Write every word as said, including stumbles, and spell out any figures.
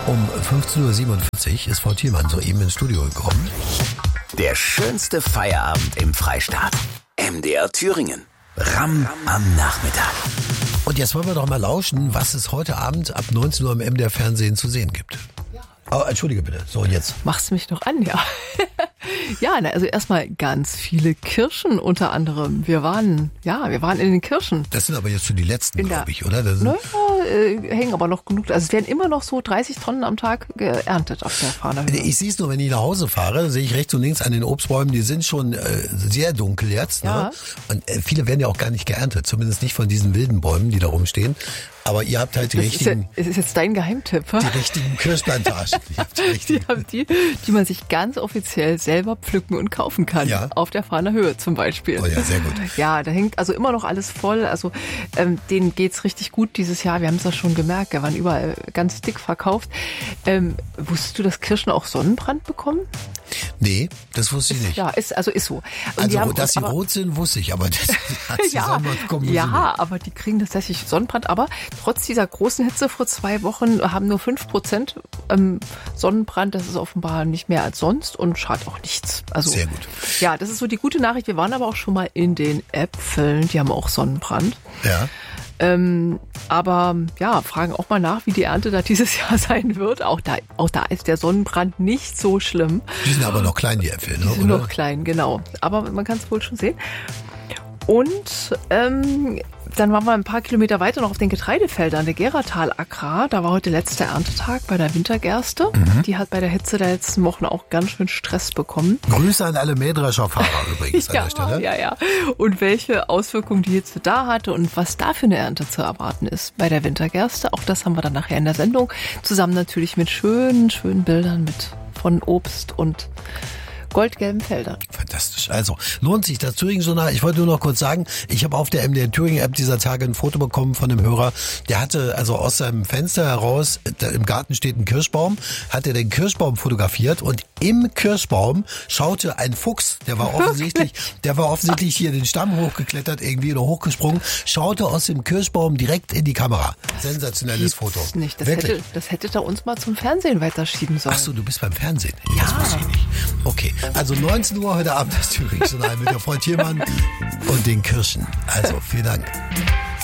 Um fünfzehn Uhr siebenundvierzig ist Frau Thielmann soeben ins Studio gekommen. Der schönste Feierabend im Freistaat. M D R Thüringen. Ram am Nachmittag. Und jetzt wollen wir doch mal lauschen, was es heute Abend ab neunzehn Uhr im M D R Fernsehen zu sehen gibt. Oh, entschuldige bitte. So, jetzt. Machst mich noch an, ja. Ja, also erstmal ganz viele Kirschen unter anderem. Wir waren, ja, wir waren in den Kirschen. Das sind aber jetzt schon die letzten, glaube ich, oder? Das sind naja, äh, hängen aber noch genug. Also es werden immer noch so dreißig Tonnen am Tag geerntet auf der Fahnerhöhe. Ich sehe es nur, wenn ich nach Hause fahre, sehe ich rechts und links an den Obstbäumen, die sind schon äh, sehr dunkel jetzt. Ja. Ne? Und äh, viele werden ja auch gar nicht geerntet, zumindest nicht von diesen wilden Bäumen, die da rumstehen. Aber ihr habt halt die das richtigen... Ist ja, es ist jetzt dein Geheimtipp. Die richtigen Kirschplantagen. Die, habt die, richtigen. die, haben die, die man sich ganz offiziell selber pflücken und kaufen kann. Ja. Auf der Fahner Höhe zum Beispiel. Oh ja, sehr gut. Ja, da hängt also immer noch alles voll. Also ähm, denen geht's richtig gut dieses Jahr. Wir haben es ja schon gemerkt. Wir waren überall ganz dick verkauft. Ähm, wusstest du, dass Kirschen auch Sonnenbrand bekommen? Nee, das wusste ich nicht. Ja, ist, also ist so. Und also, die haben, dass sie aber, rot sind, wusste ich, aber das hat sie ja, Sonnenbrand kommen ja, aber die kriegen tatsächlich Sonnenbrand. Aber trotz dieser großen Hitze vor zwei Wochen haben nur fünf Prozent ähm, Sonnenbrand. Das ist offenbar nicht mehr als sonst und schadet auch nichts. Also, sehr gut. Ja, das ist so die gute Nachricht. Wir waren aber auch schon mal in den Äpfeln. Die haben auch Sonnenbrand. Ja. Ähm, aber ja, fragen auch mal nach, wie die Ernte da dieses Jahr sein wird. Auch da, auch da ist der Sonnenbrand nicht so schlimm. Die sind aber noch klein, die Äpfel, ne? Die sind oder? noch klein, genau. Aber man kann es wohl schon sehen. Und ähm, dann waren wir ein paar Kilometer weiter noch auf den Getreidefeldern, der Geratal Agrar. Da war heute letzter Erntetag bei der Wintergerste. Mhm. Die hat bei der Hitze der letzten Wochen auch ganz schön Stress bekommen. Grüße an alle Mähdrescher Fahrer übrigens ja, an der Stelle. Ja, ja. Und welche Auswirkungen die Hitze da hatte und was da für eine Ernte zu erwarten ist bei der Wintergerste. Auch das haben wir dann nachher in der Sendung. Zusammen natürlich mit schönen, schönen Bildern mit von Obst und goldgelben Feldern. Fantastisch. Also, lohnt sich das Thüringen-Journal. Ich wollte nur noch kurz sagen, ich habe auf der M D R Thüringen-App dieser Tage ein Foto bekommen von einem Hörer, der hatte also aus seinem Fenster heraus, da im Garten steht ein Kirschbaum, hat er den Kirschbaum fotografiert und im Kirschbaum schaute ein Fuchs, der war offensichtlich, der war offensichtlich hier den Stamm hochgeklettert irgendwie oder hochgesprungen, schaute aus dem Kirschbaum direkt in die Kamera. Sensationelles Foto. Nicht. Das, Wirklich? hätte, das hätte da uns mal zum Fernsehen weiterschieben sollen. Ach so, du bist beim Fernsehen. Ja. Das wusste ich nicht. Okay, also neunzehn Uhr heute Abend das Thüringen-Journal mit der Frau Thielmann und den Kirschen. Also, vielen Dank.